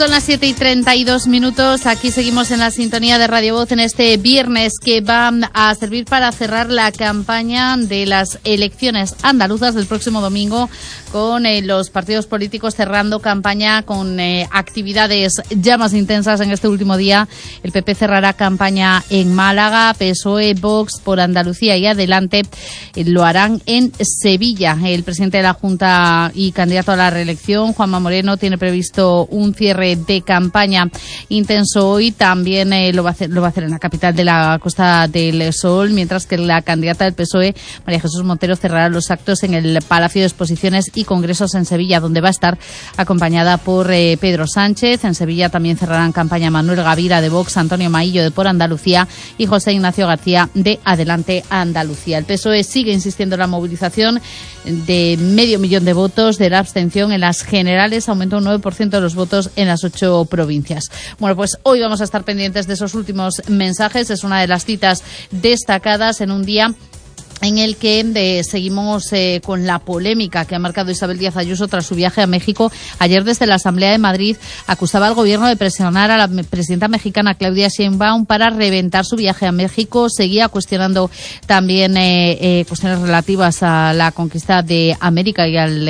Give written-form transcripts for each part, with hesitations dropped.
Son las 7:32. Aquí seguimos en la sintonía de Radio Voz en este viernes que va a servir para cerrar la campaña de las elecciones andaluzas del próximo domingo, con los partidos políticos cerrando campaña con actividades ya más intensas en este último día. El PP cerrará campaña en Málaga, PSOE, Vox por Andalucía y Adelante lo harán en Sevilla. El presidente de la Junta y candidato a la reelección, Juanma Moreno, tiene previsto un cierre de campaña intenso hoy. También lo va a hacer en la capital de la Costa del Sol, mientras que la candidata del PSOE, María Jesús Montero, cerrará los actos en el Palacio de Exposiciones y Congresos en Sevilla, donde va a estar acompañada por Pedro Sánchez. En Sevilla también cerrarán campaña Manuel Gavira de Vox, Antonio Maillo de Por Andalucía y José Ignacio García de Adelante Andalucía. El PSOE sigue insistiendo en la movilización de 500.000 de votos. De la abstención en las generales aumentó un 9% de los votos en las 8 provincias. Bueno, pues hoy vamos a estar pendientes de esos últimos mensajes. Es una de las citas destacadas en un día en el que seguimos con la polémica que ha marcado Isabel Díaz Ayuso tras su viaje a México. Ayer, desde la Asamblea de Madrid, acusaba al gobierno de presionar a la presidenta mexicana Claudia Sheinbaum para reventar su viaje a México. Seguía cuestionando también cuestiones relativas a la conquista de América y al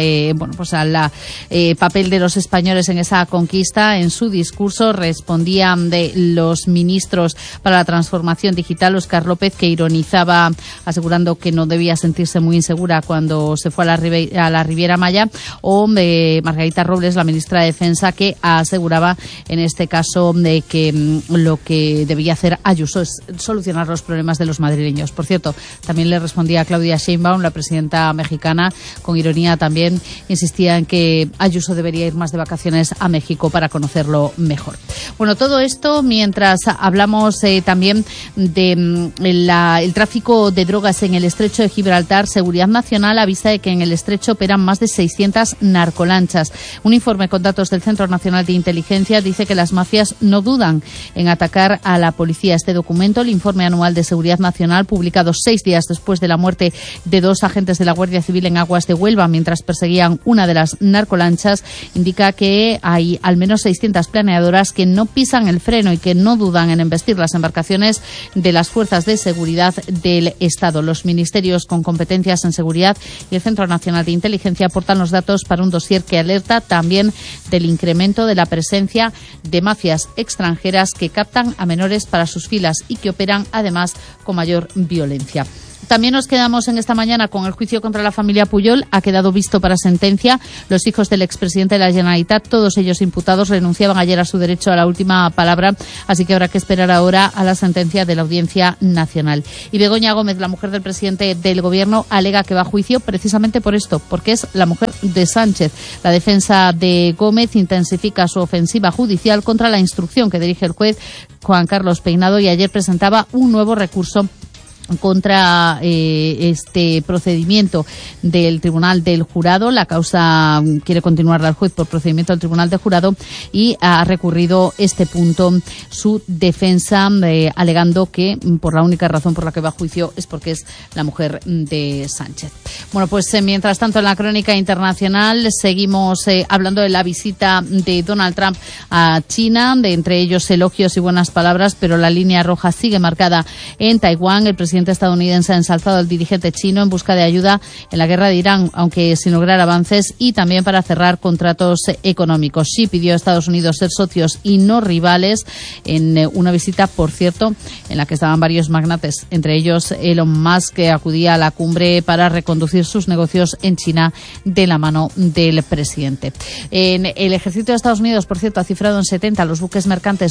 papel de los españoles en esa conquista. En su discurso respondía de los ministros para la transformación digital, Óscar López, que ironizaba asegurando que no debía sentirse muy insegura cuando se fue a la Riviera Maya, o Margarita Robles, la ministra de Defensa, que aseguraba en este caso de que lo que debía hacer Ayuso es solucionar los problemas de los madrileños. Por cierto, también le respondía a Claudia Sheinbaum, la presidenta mexicana, con ironía también insistía en que Ayuso debería ir más de vacaciones a México para conocerlo mejor. Bueno, todo esto mientras hablamos también de el tráfico de drogas en el estrecho de Gibraltar. Seguridad Nacional avisa de que en el estrecho operan más de 600 narcolanchas. Un informe con datos del Centro Nacional de Inteligencia dice que las mafias no dudan en atacar a la policía. Este documento, el Informe Anual de Seguridad Nacional, publicado 6 días después de la muerte de 2 agentes de la Guardia Civil en aguas de Huelva mientras perseguían una de las narcolanchas, indica que hay al menos 600 planeadoras que no pisan el freno y que no dudan en embestir las embarcaciones de las fuerzas de seguridad del Estado. Los ministerios con competencias en seguridad y el Centro Nacional de Inteligencia aportan los datos para un dossier que alerta también del incremento de la presencia de mafias extranjeras que captan a menores para sus filas y que operan además con mayor violencia. También nos quedamos en esta mañana con el juicio contra la familia Pujol. Ha quedado visto para sentencia. Los hijos del expresidente de la Generalitat, todos ellos imputados, renunciaban ayer a su derecho a la última palabra, así que habrá que esperar ahora a la sentencia de la Audiencia Nacional. Y Begoña Gómez, la mujer del presidente del Gobierno, alega que va a juicio precisamente por esto, porque es la mujer de Sánchez. La defensa de Gómez intensifica su ofensiva judicial contra la instrucción que dirige el juez Juan Carlos Peinado y ayer presentaba un nuevo recurso contra este procedimiento del Tribunal del Jurado. La causa quiere continuarla al juez por procedimiento del Tribunal del Jurado y ha recurrido este punto su defensa, alegando que por la única razón por la que va a juicio es porque es la mujer de Sánchez. Bueno, pues mientras tanto en la crónica internacional seguimos hablando de la visita de Donald Trump a China, de entre ellos elogios y buenas palabras, pero la línea roja sigue marcada en Taiwán. El presidente estadounidense ha ensalzado al dirigente chino en busca de ayuda en la guerra de Irán, aunque sin lograr avances, y también para cerrar contratos económicos. Xi pidió a Estados Unidos ser socios y no rivales en una visita, por cierto, en la que estaban varios magnates, entre ellos Elon Musk, que acudía a la cumbre para reconducir sus negocios en China de la mano del presidente. En el ejército de Estados Unidos, por cierto, ha cifrado en 70 los buques mercantes